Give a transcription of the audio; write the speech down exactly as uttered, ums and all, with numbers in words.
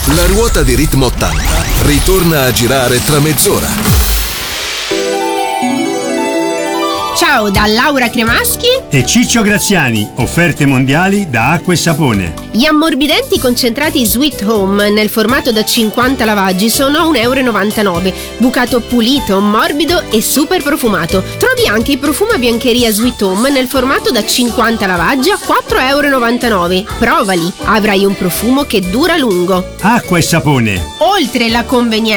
La ruota di Ritmo ottanta ritorna a girare tra mezz'ora. Ciao da Laura Cremaschi e Ciccio Graziani, offerte mondiali da Acqua e Sapone. Gli ammorbidenti concentrati Sweet Home nel formato da cinquanta lavaggi sono uno e novantanove euro, bucato pulito, morbido e super profumato. Trovi anche il profuma biancheria Sweet Home nel formato da cinquanta lavaggi a quattro e novantanove euro. Provali, avrai un profumo che dura a lungo. Acqua e Sapone. Oltre la convenienza